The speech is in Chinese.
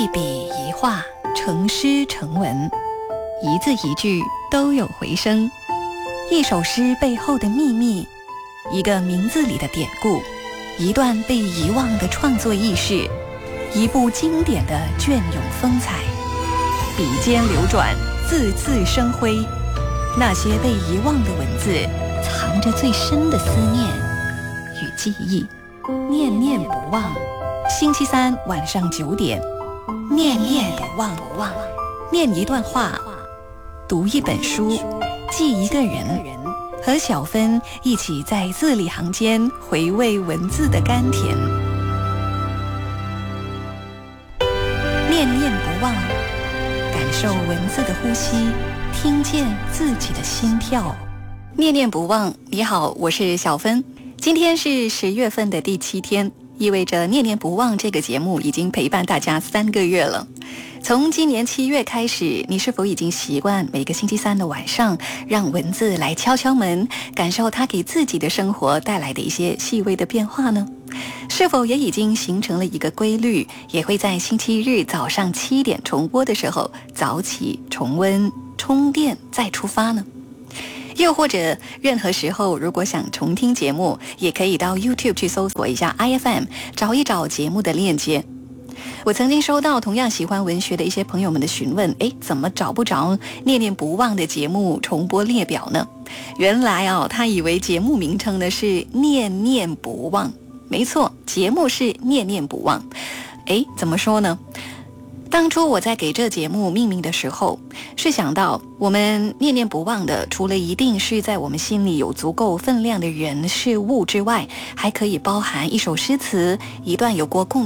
一笔一画，成诗成文，一字一句都有回声。一首诗背后的秘密，一个名字里的典故，一段被遗忘的创作轶事，一部经典的隽永风采。笔尖流转，字字生辉，那些被遗忘的文字，藏着最深的思念与记忆。念念不忘，星期三晚上9点，念念不忘，念一段话，读一本书，记一个人，和小芬一起在字里行间回味文字的甘甜。念念不忘，感受文字的呼吸，听见自己的心跳。念念不忘，你好，我是小芬。今天是10月份的第7天，意味着念念不忘这个节目已经陪伴大家3个月了。从今年7月开始，你是否已经习惯每个星期三的晚上，让文字来敲敲门，感受它给自己的生活带来的一些细微的变化呢？是否也已经形成了一个规律，也会在星期日早上7点重播的时候早起重温、充电再出发呢？又或者任何时候如果想重听节目，也可以到 YouTube 去搜索一下 IFM， 找一找节目的链接。我曾经收到同样喜欢文学的一些朋友们的询问，怎么找不着念念不忘的节目重播列表呢？原来他以为节目名称呢是念念不忘。没错，节目是念念不忘。怎么说呢？当初我在给这节目命名的时候，是想到我们念念不忘的，除了一定是在我们心里有足够分量的人事物之外，还可以包含一首诗词，一段有过共